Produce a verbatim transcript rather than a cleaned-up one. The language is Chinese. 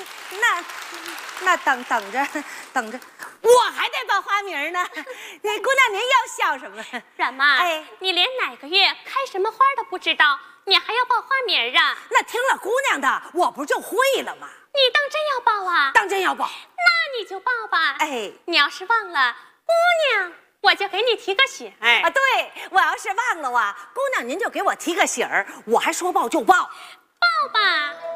那那等等着等着，我还得报花名呢。那姑娘您要笑什么？ 冉妈， 哎， 你连哪个月开什么花都不知道，你还要报花名啊？ 那听了姑娘的，我不就会了吗？ 你当真要报啊？ 当真要报。 那你就报吧。 哎， 你要是忘了，姑娘我就给你提个醒儿啊，对，我要是忘了啊，姑娘您就给我提个醒儿，我还说报就报。 报吧。